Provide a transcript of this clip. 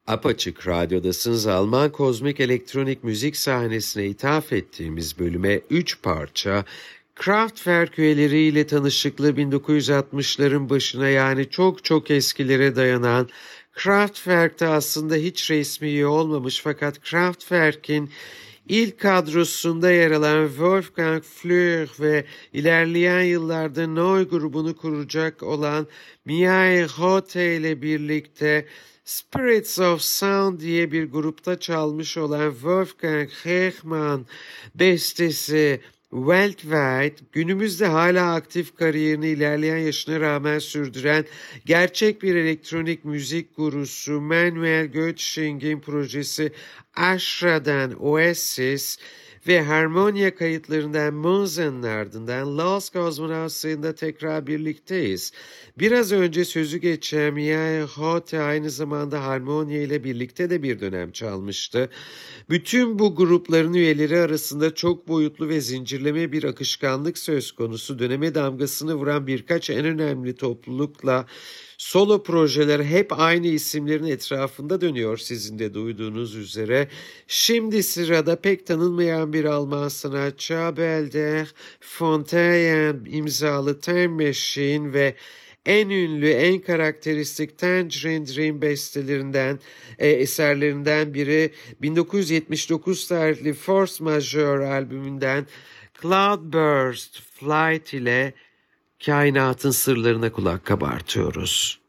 Apaçık Radyo'dasınız. Alman kozmik elektronik müzik sahnesine ithaf ettiğimiz bölüme 3 parça Kraftwerk üyeleriyle tanışıklığı 1960'ların başına, yani çok çok eskilere dayanan, Kraftwerk'te aslında hiç resmi üye olmamış fakat Kraftwerk'in İlk kadrosunda yer alan Wolfgang Flür ve ilerleyen yıllarda Neu grubunu kuracak olan Mihail Hote ile birlikte Spirits of Sound diye bir grupta çalmış olan Wolfgang Heckmann bestesi Weltweit, günümüzde hala aktif kariyerini ilerleyen yaşına rağmen sürdüren gerçek bir elektronik müzik gurusu Manuel Göttsching'in projesi Ashra'dan Oasis ve Harmonia kayıtlarından Munzen'in ardından Lost Cosmonauts'ında tekrar birlikteyiz. Biraz önce sözü geçen Mihail Hote aynı zamanda Harmonia ile birlikte de bir dönem çalmıştı. Bütün bu grupların üyeleri arasında çok boyutlu ve zincirleme bir akışkanlık söz konusu. Döneme damgasını vuran birkaç en önemli toplulukla solo projeler hep aynı isimlerin etrafında dönüyor, sizin de duyduğunuz üzere. Şimdi sırada pek tanınmayan bir Alman sanatçı Abel der Fonteyen imzalı Time Machine ve en ünlü, en karakteristik Tangerine Dream eserlerinden biri 1979 tarihli Force Majeure albümünden Cloudburst Flight ile kainatın sırlarına kulak kabartıyoruz.